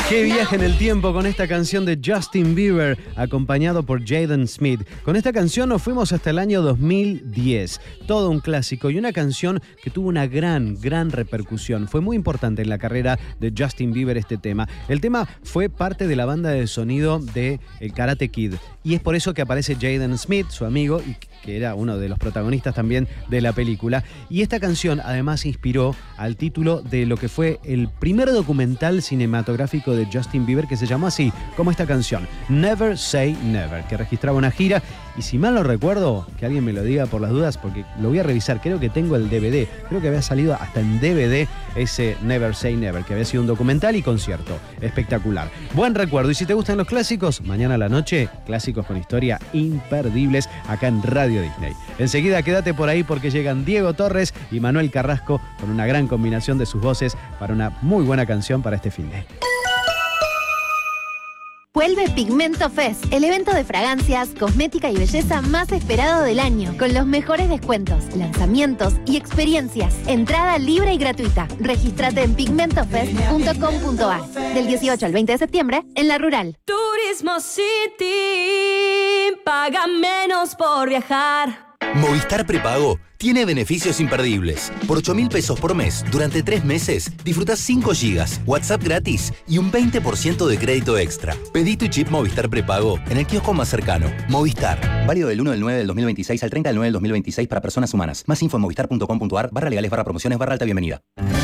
Qué viaje en el tiempo con esta canción de Justin Bieber, acompañado por Jaden Smith. Con esta canción nos fuimos hasta el año 2010. Todo un clásico y una canción que tuvo una gran repercusión. Fue muy importante en la carrera de Justin Bieber este tema. El tema fue parte de la banda de sonido de El Karate Kid. Y es por eso que aparece Jaden Smith, su amigo, y que era uno de los protagonistas también de la película. Y esta canción además inspiró al título de lo que fue el primer documental cinematográfico de Justin Bieber, que se llamó así, como esta canción, Never Say Never, que registraba una gira. Y si mal no recuerdo, que alguien me lo diga por las dudas, porque lo voy a revisar, creo que tengo el DVD, creo que había salido hasta en DVD ese Never Say Never, que había sido un documental y concierto espectacular. Buen recuerdo. Y si te gustan los clásicos, mañana a la noche, clásicos con historia imperdibles acá en Radio Disney. Enseguida quédate por ahí porque llegan Diego Torres y Manuel Carrasco con una gran combinación de sus voces para una muy buena canción para este fin de. Vuelve Pigmento Fest, el evento de fragancias, cosmética y belleza más esperado del año, con los mejores descuentos, lanzamientos y experiencias. Entrada libre y gratuita. Regístrate en pigmentofest.com.ar del 18 al 20 de septiembre en La Rural. Turismo City, paga menos por viajar. Movistar Prepago tiene beneficios imperdibles. Por 8.000 pesos por mes, durante 3 meses, disfrutás 5 gigas, WhatsApp gratis y un 20% de crédito extra. Pedí tu chip Movistar Prepago en el kiosco más cercano. Movistar. Válido del 1 del 9 del 2026 al 30 del 9 del 2026 para personas humanas. Más info en movistar.com.ar/legales/promociones/alta bienvenida.